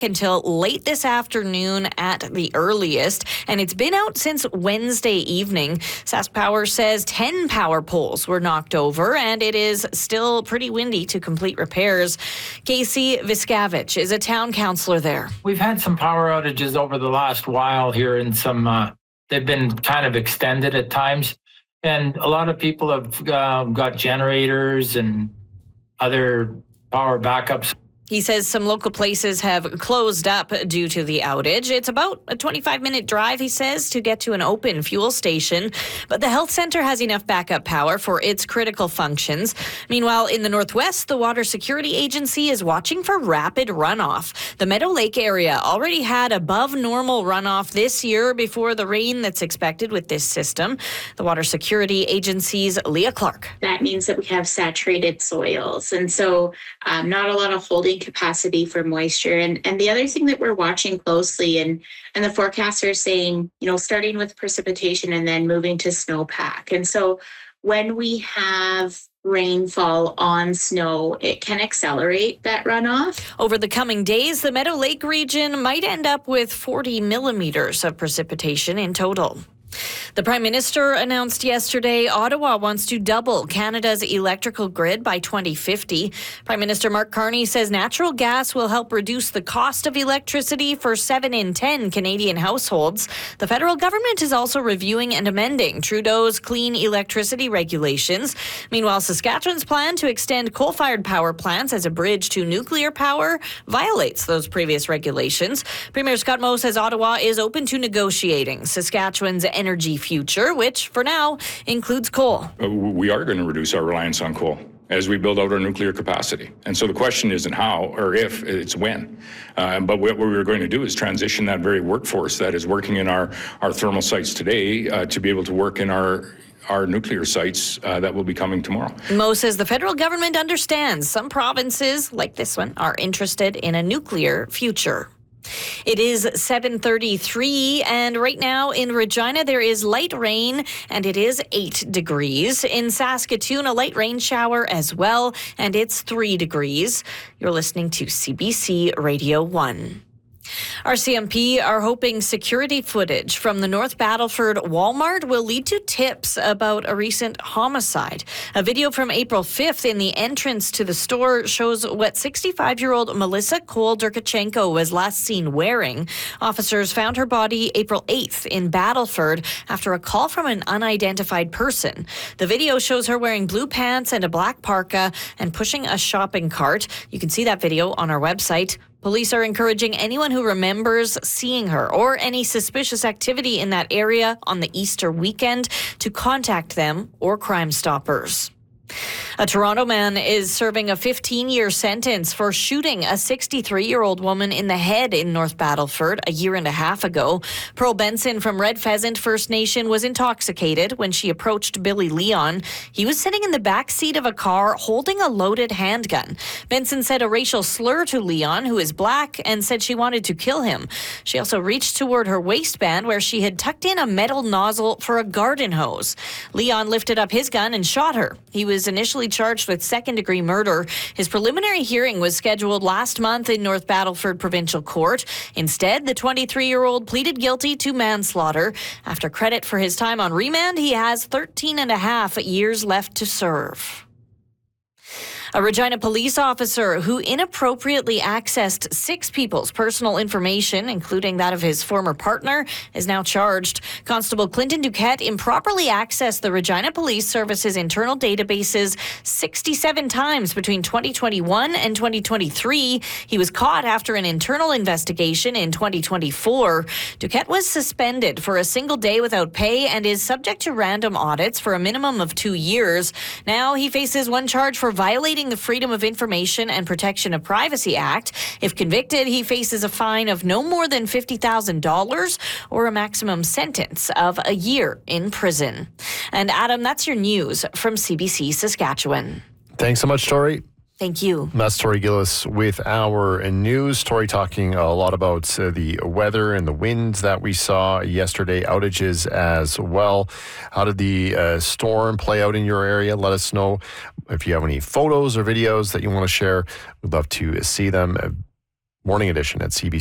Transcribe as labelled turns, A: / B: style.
A: until late this afternoon at the earliest, and it's been out since Wednesday evening. SaskPower says 10 power poles were knocked over, and it is still pretty windy to complete repairs. Casey Viscavich is a town councillor there.
B: We've had some power outages over the last while here, and they've been kind of extended at times, and a lot of people have got generators and other power backups.
A: He says some local places have closed up due to the outage. It's about a 25-minute drive, he says, to get to an open fuel station. But the health centre has enough backup power for its critical functions. Meanwhile, in the Northwest, the Water Security Agency is watching for rapid runoff. The Meadow Lake area already had above normal runoff this year before the rain that's expected with this system. The Water Security Agency's Leah Clark.
C: That means that we have saturated soils. And so not a lot of holding capacity for moisture. And the other thing that we're watching closely, and the forecasts are saying, starting with precipitation and then moving to snowpack. And so when we have rainfall on snow, it can accelerate that runoff.
A: Over the coming days, the Meadow Lake region might end up with 40 millimeters of precipitation in total. The Prime Minister announced yesterday Ottawa wants to double Canada's electrical grid by 2050. Prime Minister Mark Carney says natural gas will help reduce the cost of electricity for 7 in 10 Canadian households. The federal government is also reviewing and amending Trudeau's clean electricity regulations. Meanwhile, Saskatchewan's plan to extend coal-fired power plants as a bridge to nuclear power violates those previous regulations. Premier Scott Moe says Ottawa is open to negotiating Saskatchewan's energy future, which for now includes coal.
D: We are going to reduce our reliance on coal as we build out our nuclear capacity. And so the question isn't how or if, it's when. But what we're going to do is transition that very workforce that is working in our thermal sites today to be able to work in our nuclear sites that will be coming tomorrow.
A: Moe says the federal government understands some provinces, like this one, are interested in a nuclear future. It is 7:33, and right now in Regina there is light rain, and it is 8 degrees. In Saskatoon, a light rain shower as well, and it's 3 degrees. You're listening to CBC Radio 1. RCMP are hoping security footage from the North Battleford Walmart will lead to tips about a recent homicide. A video from April 5th in the entrance to the store shows what 65-year-old Melissa Kol-Durkachenko was last seen wearing. Officers found her body April 8th in Battleford after a call from an unidentified person. The video shows her wearing blue pants and a black parka and pushing a shopping cart. You can see that video on our website. Police are encouraging anyone who remembers seeing her or any suspicious activity in that area on the Easter weekend to contact them or Crime Stoppers. A Toronto man is serving a 15-year sentence for shooting a 63-year-old woman in the head in North Battleford a year and a half ago. Pearl Benson from Red Pheasant First Nation was intoxicated when she approached Billy Leon. He was sitting in the back seat of a car holding a loaded handgun. Benson said a racial slur to Leon, who is black, and said she wanted to kill him. She also reached toward her waistband where she had tucked in a metal nozzle for a garden hose. Leon lifted up his gun and shot her. He was initially charged with second-degree murder. His preliminary hearing was scheduled last month in North Battleford Provincial Court. Instead, the 23-year-old pleaded guilty to manslaughter. After credit for his time on remand, he has 13 and a half years left to serve. A Regina police officer who inappropriately accessed 6 people's personal information, including that of his former partner, is now charged. Constable Clinton Duquette improperly accessed the Regina Police Service's internal databases 67 times between 2021 and 2023. He was caught after an internal investigation in 2024. Duquette was suspended for a single day without pay and is subject to random audits for a minimum of 2 years. Now he faces one charge for violating the Freedom of Information and Protection of Privacy Act. If convicted, he faces a fine of no more than $50,000 or a maximum sentence of a year in prison. And Adam, that's your news from CBC Saskatchewan.
E: Thanks so much, Tori.
A: Thank you.
E: That's Tori Gillis with our news. Tori talking a lot about the weather and the winds that we saw yesterday, outages as well. How did the storm play out in your area? Let us know if you have any photos or videos that you want to share. We'd love to see them. Morning Edition at CBC.